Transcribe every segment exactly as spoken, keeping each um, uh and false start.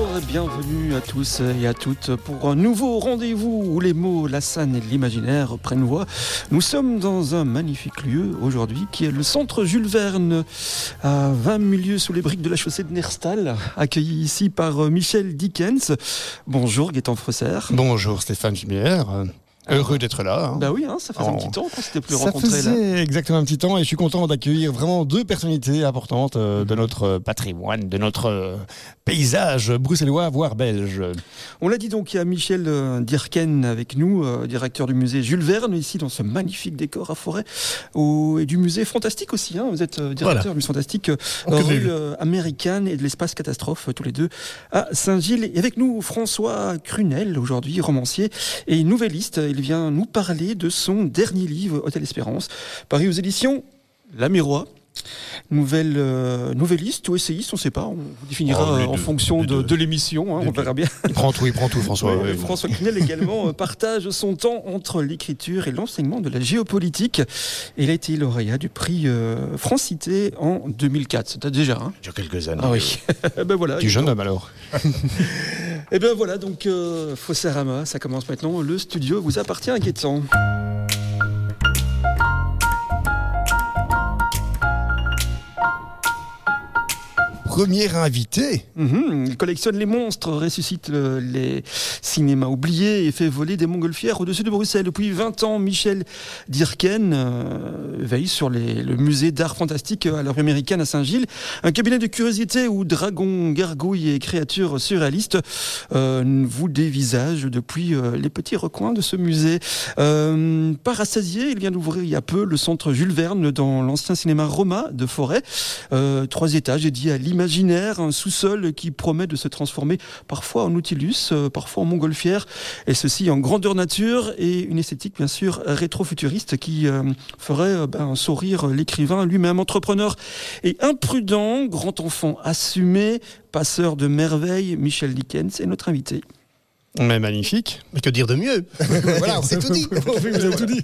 Bonjour et bienvenue à tous et à toutes pour un nouveau rendez-vous où les mots, la scène et l'imaginaire prennent voix. Nous sommes dans un magnifique lieu aujourd'hui qui est le centre Jules Verne à vingt mille lieues sous les briques de la chaussée de Nerstal, accueilli ici par Michel Dickens. Bonjour Gaëtan Freusser. Bonjour Stéphane Gimière. Heureux d'être là. Hein. Bah oui, hein, ça faisait oh. un petit temps qu'on s'était plus ça rencontrés. Ça faisait là. exactement un petit temps et je suis content d'accueillir vraiment deux personnalités importantes euh, de notre patrimoine, de notre euh, paysage bruxellois, voire belge. On l'a dit donc, il y a Michel euh, Dierken avec nous, euh, directeur du musée Jules Verne, ici dans ce magnifique décor à Forêt, au, et du musée Fantastique aussi. Hein, vous êtes euh, directeur voilà. du musée Fantastique, euh, rue euh, américaine et de l'espace catastrophe, euh, tous les deux, à Saint-Gilles. Et avec nous, François Crunel, aujourd'hui romancier et nouvelliste. Il vient nous parler de son dernier livre, Hôtel Espérance, paru aux éditions La Miroir. Nouvelle, euh, nouvelliste ou essayiste, on ne sait pas, on définira oh, en deux, fonction de, de l'émission, hein, on verra bien. Il prend tout, il prend tout François. Ouais, ouais, François Crunel également euh, partage son temps entre l'écriture et l'enseignement de la géopolitique. Il a été lauréat du prix euh, Francité en deux mille quatre, c'était déjà. Hein il y a quelques années. Ah oui. ben voilà, du jeune homme alors. Et bien voilà, donc euh, Fossérama, ça commence maintenant, le studio vous appartient à Gaëtan. Premier invité. Mmh, il collectionne les monstres, ressuscite le, les cinémas oubliés et fait voler des montgolfières au-dessus de Bruxelles. Depuis vingt ans, Michel Dierken euh, veille sur les, le musée d'art fantastique à la rue américaine à Saint-Gilles, un cabinet de curiosité où dragons, gargouilles et créatures surréalistes euh, vous dévisagent depuis euh, les petits recoins de ce musée. Euh, par rassasié, il vient d'ouvrir il y a peu le centre Jules Verne dans l'ancien cinéma Roma de Forêt. Euh, trois étages dédiés à l'imaginaire. Imaginaire, un sous-sol qui promet de se transformer parfois en Nautilus, euh, parfois en montgolfière, et ceci en grandeur nature et une esthétique bien sûr rétro-futuriste qui euh, ferait euh, ben, sourire l'écrivain lui-même. Entrepreneur et imprudent, grand enfant assumé, passeur de merveilles, Michel Dickens est notre invité. Mais magnifique. Mais que dire de mieux? Voilà, on s'est tout dit. Vous avez tout dit.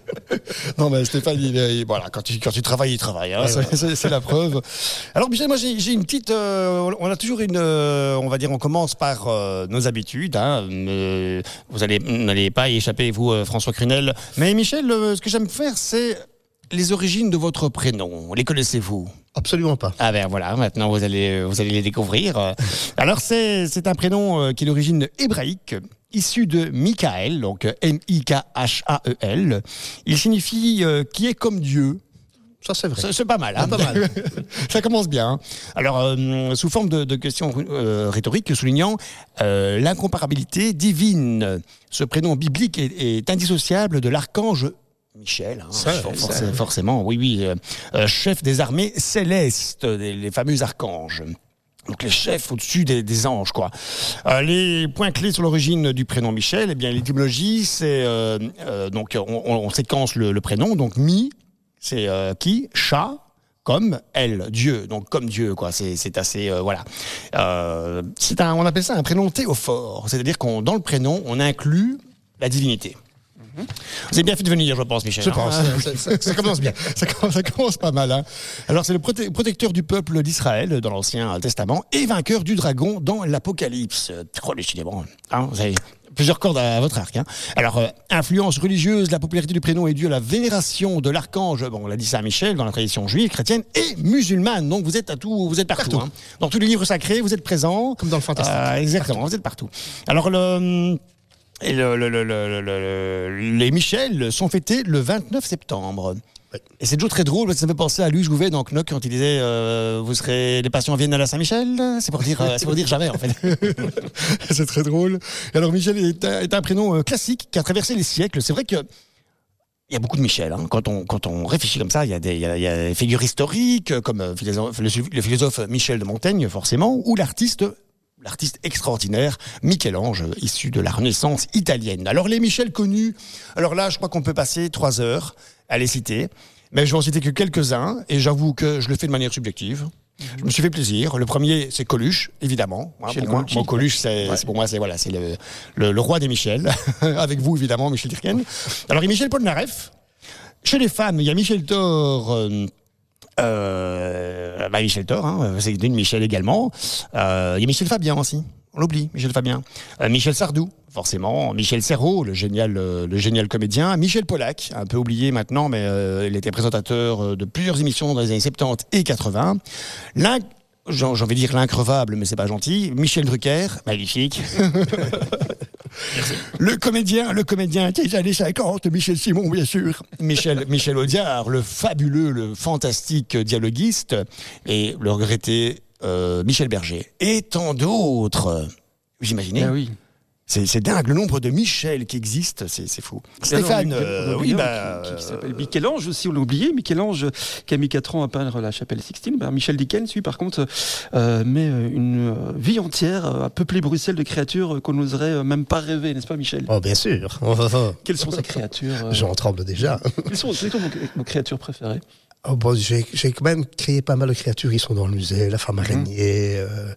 Non, mais Stéphane, il, il, voilà, quand tu, quand tu travailles, il travaille. Hein, ouais, c'est, c'est, c'est la preuve. Alors, Michel, moi, j'ai, j'ai une petite. Euh, on a toujours une. Euh, on va dire, on commence par euh, nos habitudes. Hein, euh, vous allez, n'allez pas y échapper, vous, euh, François Crunel. Mais Michel, euh, ce que j'aime faire, c'est les origines de votre prénom. Les connaissez-vous? Absolument pas. Ah ben voilà, maintenant vous allez, vous allez les découvrir. Alors c'est, c'est un prénom qui est d'origine hébraïque, issu de Michael, donc M I K H A E L. Il signifie euh, qui est comme Dieu. Ça, c'est vrai. C'est, c'est pas mal. Hein, pas mal. Ça commence bien. Alors, euh, sous forme de, de questions euh, rhétoriques, soulignant euh, l'incomparabilité divine. Ce prénom biblique est, est indissociable de l'archange Michel, hein, ça, forcément, ça. forcément, oui, oui, euh, euh, chef des armées célestes, les, les fameux archanges. Donc les chefs au-dessus des, des anges, quoi. Euh, les points clés sur l'origine du prénom Michel, eh bien l'étymologie, c'est euh, euh, donc on, on séquence le, le prénom, donc mi, c'est euh, qui, chat, comme elle, Dieu, donc comme Dieu, quoi. C'est, c'est assez, euh, voilà. Euh, c'est un, on appelle ça un prénom théophore, c'est-à-dire qu'on dans le prénom, on inclut la divinité. Vous avez bien fait de venir, je pense, Michel. Je pense. Hein, ça, ça, ça commence bien. Ça commence, ça commence pas mal. Hein. Alors, c'est le prote- protecteur du peuple d'Israël dans l'Ancien Testament et vainqueur du dragon dans l'Apocalypse. Oh, décidément. Hein, vous avez plusieurs cordes à, à votre arc. Hein. Alors, euh, influence religieuse, la popularité du prénom est due à la vénération de l'archange. Bon, on l'a dit ça à Michel, dans la tradition juive, chrétienne et musulmane. Donc, vous êtes à tout, vous êtes partout. partout. Hein. Dans tous les livres sacrés, vous êtes présents. Comme dans le fantastique. Euh, exactement, partout. Vous êtes partout. Alors, le... Et le, le, le, le, le, les Michel sont fêtés le vingt-neuf septembre. Oui. Et c'est toujours très drôle parce que ça me fait penser à Louis Jouvet dans Knock quand il disait euh, vous serez les patients viennent à la Saint-Michel. C'est pour dire, euh, c'est pour dire jamais en fait. C'est très drôle. Et alors Michel est un, est un prénom euh, classique qui a traversé les siècles. C'est vrai que il y a beaucoup de Michel. Hein. Quand on quand on réfléchit comme ça, il y a des il y a, il y a des figures historiques comme euh, philosophe, le, le philosophe Michel de Montaigne forcément ou l'artiste. L'artiste extraordinaire, Michel-Ange, issu de la Renaissance italienne. Alors les Michel connus, alors là je crois qu'on peut passer trois heures à les citer, mais je vais en citer que quelques-uns, et j'avoue que je le fais de manière subjective. Mmh. Je me suis fait plaisir. Le premier, c'est Coluche, évidemment. Hein, pour moi, bon, Coluche, c'est, ouais. c'est pour moi, c'est voilà, c'est le, le, le roi des Michel, avec vous évidemment, Michel Dierken. Alors il y a Michel Polnareff. Chez les femmes, il y a Michel Thor. Euh, Euh, bah Michel Thor, hein, c'est une Michel également. Euh, il y a Michel Fabien aussi. on l'oublie, Michel Fabien. Euh, Michel Sardou, forcément. Michel Serrault, le génial, euh, le génial comédien. Michel Pollack, un peu oublié maintenant, mais euh, il était présentateur de plusieurs émissions dans les années soixante-dix et quatre-vingts. L'un J'ai envie de dire l'increvable, mais c'est pas gentil. Michel Drucker, magnifique. le comédien, le comédien des années cinquante, Michel Simon, bien sûr. Michel, Michel Audiard, le fabuleux, le fantastique dialoguiste. Et le regretté euh, Michel Berger. Et tant d'autres. Vous imaginez ? Ah oui. C'est, c'est dingue, le nombre de Michel qui existent, c'est, c'est fou. Stéphane, alors, euh, oui, bah... Qui, qui s'appelle Michel-Ange aussi, on l'a oublié. Michel-Ange, qui a mis quatre ans à peindre la chapelle Sixtine. Ben, Michel Dickens, lui, par contre, euh, met une vie entière à peupler Bruxelles de créatures qu'on n'oserait même pas rêver, n'est-ce pas, Michel ? Oh, bien sûr. Oh, oh, oh. Quelles sont ces créatures euh... J'en tremble déjà. Quelles sont, quelles sont vos, vos créatures préférées ? Oh, bon, j'ai, j'ai quand même créé pas mal de créatures qui sont dans le musée, la femme araignée, mmh. euh,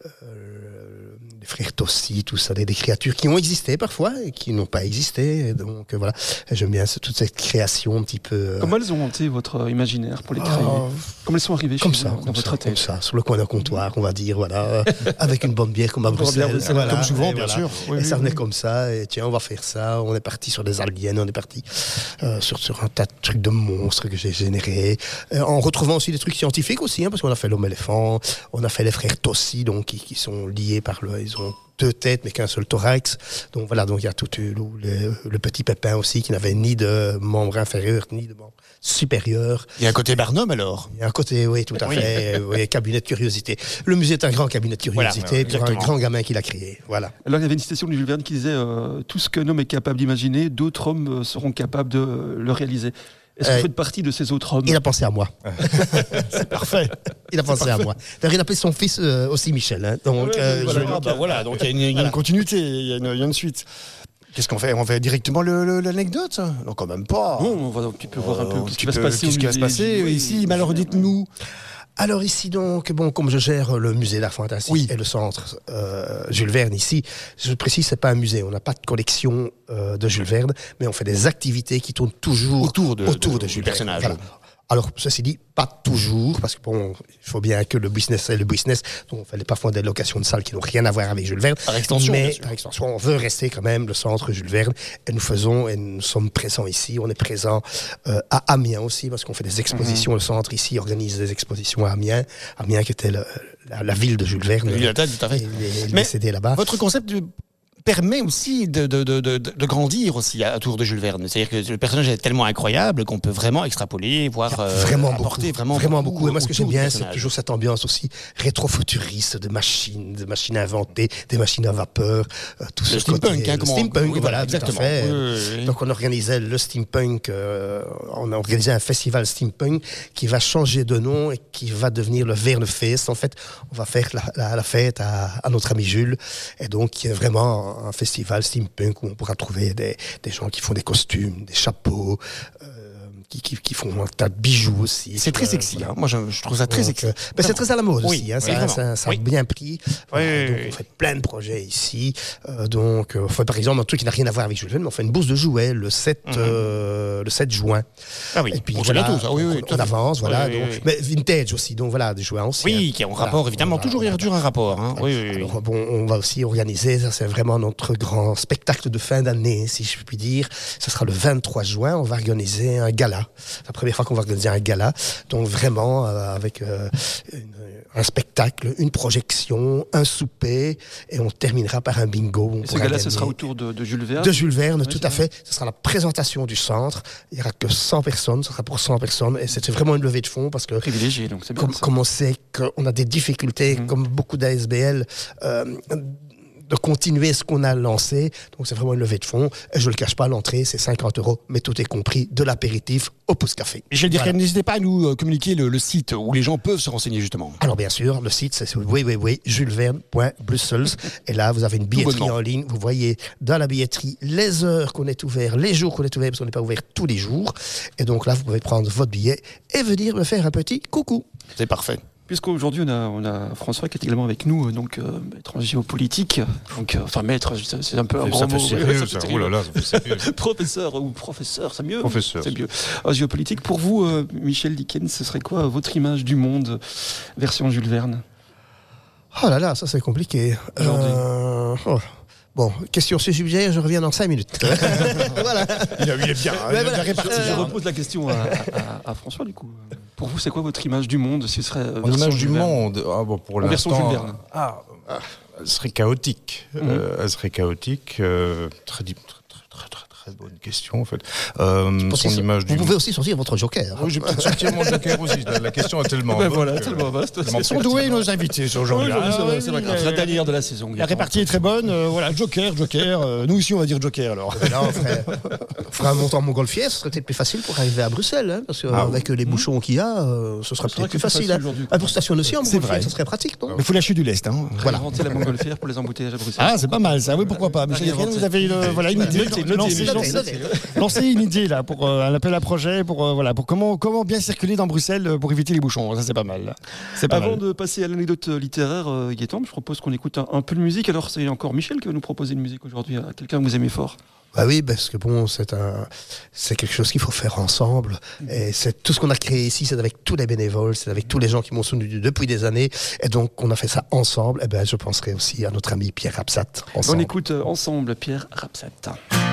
euh, les frères Tossi, tout ça, des, des créatures qui ont existé parfois et qui n'ont pas existé. Donc euh, voilà, et j'aime bien toute cette création un petit peu. Euh... Comment elles ont hanté votre imaginaire pour les créer ? Oh, Comment elles sont arrivées comme chez ça, vous, comme dans ça, votre tête ? comme ça, sur le coin d'un comptoir, on va dire, voilà, avec une bonne bière comme à Bruxelles, Bruxelles, voilà, comme souvent, et bien voilà. sûr. Oui, et oui, ça venait oui. comme ça, et tiens, on va faire ça. On est parti sur des aliens, on est parti euh, sur, sur un tas de trucs de monstres que j'ai générés. Euh, en retrouvant aussi des trucs scientifiques aussi, hein, parce qu'on a fait l'homme-éléphant, on a fait les frères Tossi, donc qui, qui sont liés par le, ils ont deux têtes mais qu'un seul thorax. Donc voilà, donc il y a tout le, le, le petit Pépin aussi qui n'avait ni de membre inférieur ni de membre supérieur. Il y a un côté Barnum alors. Il y a un côté, oui, tout à Oui. fait, oui, cabinet de curiosité. Le musée est un grand cabinet de curiosité Voilà, pour un exactement. grand gamin qui l'a créé. Voilà. Alors il y avait une citation de Jules Verne qui disait euh, tout ce qu'un homme est capable d'imaginer, d'autres hommes euh, seront capables de euh, le réaliser. Est-ce que vous Euh, faites partie de ces autres hommes ? Il a pensé à moi. C'est parfait. Il a pensé à moi. D'ailleurs, il appelait son fils euh, aussi Michel. Hein. Donc, Ouais, euh, voilà. je- Ah, bah voilà, donc il y a une, il y a une continuité, il y a une, il y a une suite. Qu'est-ce qu'on fait ? On fait directement le, le, l'anecdote ? Non, quand même pas. Non, on va un petit peu voir un peu Euh, ce un qui petit va se peu, passer. Qu'est-ce au qui va se musée. passer Oui, ici ? Mais alors dites-nous. Alors ici donc, bon, comme je gère le musée d'art fantastique Oui. et le centre euh, Jules Verne ici, je précise, c'est pas un musée, on n'a pas de collection euh, de Jules Verne, mais on fait des activités qui tournent toujours Autour de- autour de- de, Jules du Verne. personnage. Voilà. Alors, ceci dit, pas toujours, parce que bon, il faut bien que le business est le business, donc on fait parfois des locations de salles qui n'ont rien à voir avec Jules Verne. Par extension, bien mais sûr. par extension, on veut rester quand même le centre Jules Verne, et nous faisons, et nous sommes présents ici, on est présents euh, à Amiens aussi, parce qu'on fait des expositions, le centre ici organise des expositions à Amiens, Amiens qui était le- la, la ville de Jules Verne. La ville de la tête, tout à fait. Il est- il est Mais décédé là-bas. Votre concept de- permet aussi de, de, de, de, de grandir aussi à- autour de Jules Verne. C'est-à-dire que le personnage est tellement incroyable qu'on peut vraiment extrapoler, voire euh, Vraiment apporter beaucoup, vraiment, vraiment beaucoup. Et moi, ce que autour j'aime du bien, c'est personnage. toujours cette ambiance aussi rétro-futuriste de machines, de machines inventées, des machines à vapeur, euh, tout Le ce steampunk, côté- hein, le comment- steampunk, oui, voilà, exactement. tout à fait. Oui, oui, oui. Donc, on organisait le steampunk, euh, on a organisé un festival steampunk qui va changer de nom et qui va devenir le Verne Fest. En fait, on va faire la, la, la fête à, à notre ami Jules. Et donc, il y a vraiment un festival steampunk où on pourra trouver des, des gens qui font des costumes, des chapeaux, euh, qui, qui, qui font un tas de bijoux aussi. C'est très Euh, sexy. voilà. Hein. Moi, je, je trouve ça très Donc, sexy. euh, ben, c'est très à la mode Oui, aussi, hein, oui, ça, vraiment. ça, ça Oui. a bien pris. Voilà, oui, donc oui. on fait plein de projets ici. Euh, donc, euh, on fait par exemple un truc qui n'a rien à voir avec Jules Verne, mais on fait une bourse de jouets le sept, Mhm. euh, le sept juin. Ah oui, Et puis on sait voilà, bientôt ça. Oui, oui, on, tout à on fait. avance, voilà. Oui, oui, donc, oui. Mais vintage aussi, donc voilà, des jouets anciens. Oui, qui ont un Voilà, rapport, évidemment. voilà, toujours, il y a voilà. toujours un rapport. Hein. Oui, oui, oui. Alors, bon, on va aussi organiser, ça c'est vraiment notre grand spectacle de fin d'année, si je puis dire. Ce sera le vingt-trois juin, on va organiser un gala. C'est la première fois qu'on va organiser un gala. Donc vraiment, euh, avec euh, une- un spectacle, une projection, un souper, et on terminera par un bingo. où on Et ce pourra gars-là, ce gagner sera autour de, de Jules Verne. de Jules Verne, Oui, tout c'est à vrai. fait. Ce sera la présentation du centre. Il n'y aura que cent personnes, ce sera pour cent personnes. Et c'était vraiment une levée de fonds parce que Privilégié, donc c'est bien comme, ça. comme on sait qu'on a des difficultés, Mhm. comme beaucoup d'A S B L, euh, de continuer ce qu'on a lancé. Donc c'est vraiment une levée de fonds. Et je ne le cache pas, l'entrée, c'est cinquante euros, mais tout est compris, de l'apéritif au pouce café. Michel Dirken, Voilà. n'hésitez pas à nous euh, communiquer le, le site où les gens peuvent se renseigner justement. Alors bien sûr, le site c'est w w w point jules verne point brussels et là vous avez une billetterie bonnement. en ligne, vous voyez dans la billetterie les heures qu'on est ouvert, les jours qu'on est ouvert parce qu'on n'est pas ouvert tous les jours et donc là vous pouvez prendre votre billet et venir me faire un petit coucou. C'est parfait. Puisqu'aujourd'hui, on a, on a François qui est également avec nous, euh, donc euh, maître en géopolitique. Donc, euh, enfin, maître, c'est c'est un peu un Ça grand fait mot. sérieux, Ouais, ça. fait Oh là là, ça fait sérieux. Professeur ou professeur, c'est mieux. Professeur. C'est mieux. En géopolitique, pour vous, euh, Michel Dickens, ce serait quoi euh, votre image du monde, version Jules Verne ? Oh là là, ça c'est compliqué. Euh, oh. Bon, question subsidiaire, je reviens dans cinq minutes. Voilà. Il, a, il est bien, hein, il a bien réparti. Je repose la question à, à, à François, du coup. Pour vous, c'est quoi votre image du monde, si ce serait euh, Mon image du monde, ah, bon, pour version Jules l'instant, Verne. ah, elle serait chaotique. Mmh. Euh, elle serait chaotique. Euh, très, très, très, très, très bonne question, en fait. Euh, son Vous image du pouvez aussi sortir votre joker. Oui, j'ai peut-être sorti mon joker aussi. La, la question est tellement Ben bonne voilà, que- tellement vaste. Ils Ils sont doués nos invités aujourd'hui. Oui, oui, c'est Ah, vrai, oui, c'est pas oui, grave. la- C'est la dernière de la saison. La répartie est très bonne. euh, voilà, Joker, Joker. euh, nous ici, on va dire Joker alors. Là, on ferait, on ferait un montant montgolfière, ce serait peut-être plus facile pour arriver à Bruxelles, hein, parce qu'avec Ah, les bouchons qu'il y a, euh, ce serait C'est vrai peut-être que plus c'est facile. facile hein. aujourd'hui, Ah, pour stationner aussi en C'est montgolfière, vrai. ça serait pratique, non Il faut lâcher du lest. Hein. Voilà. Inventer la montgolfière pour les embouteillages à Bruxelles. Ah, c'est pas mal ça. Oui, pourquoi pas. Michel Rien Irène, vous avez une, voilà, une idée. Notez, notez, Lancez- Michel, lancez- notez. lancez une idée là pour euh, un appel à projet pour euh, voilà pour comment comment bien circuler dans Bruxelles euh, pour éviter les bouchons. Ça c'est pas mal. C'est pas Avant mal. de passer à l'anecdote littéraire, euh, Gaëtan, je propose qu'on écoute un, un peu de musique. Alors, c'est encore Michel qui va nous proposer une musique aujourd'hui. à Quelqu'un que vous aimez fort. Bah oui, parce que bon, c'est un, c'est quelque chose qu'il faut faire ensemble. Et c'est tout ce qu'on a créé ici, c'est avec tous les bénévoles, c'est avec tous les gens qui m'ont soutenu depuis des années. Et donc, on a fait ça ensemble. Et ben, je penserai aussi à notre ami Pierre Rapsat. On Ensemble. écoute euh, ensemble Pierre Rapsat.